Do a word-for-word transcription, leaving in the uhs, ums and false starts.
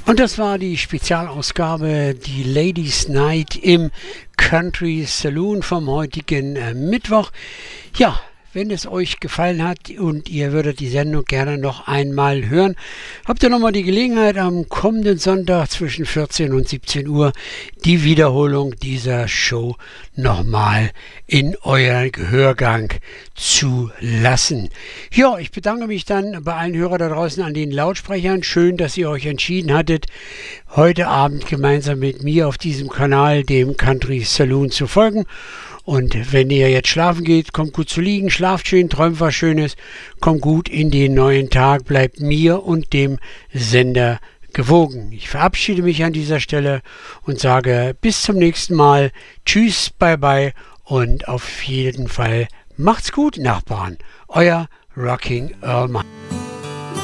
Und das war die Spezialausgabe, die Ladies Night im Country Saloon vom heutigen äh, Mittwoch. Ja, wenn es euch gefallen hat und ihr würdet die Sendung gerne noch einmal hören, habt ihr nochmal die Gelegenheit, am kommenden Sonntag zwischen vierzehn und siebzehn Uhr die Wiederholung dieser Show nochmal in euren Gehörgang zu lassen. Ja, ich bedanke mich dann bei allen Hörern da draußen an den Lautsprechern. Schön, dass ihr euch entschieden hattet, heute Abend gemeinsam mit mir auf diesem Kanal, dem Country Saloon, zu folgen. Und wenn ihr jetzt schlafen geht, kommt gut zu liegen, schlaft schön, träumt was Schönes, kommt gut in den neuen Tag, bleibt mir und dem Sender gewogen. Ich verabschiede mich an dieser Stelle und sage bis zum nächsten Mal. Tschüss, bye bye und auf jeden Fall macht's gut, Nachbarn. Euer Rocking Earl Mann.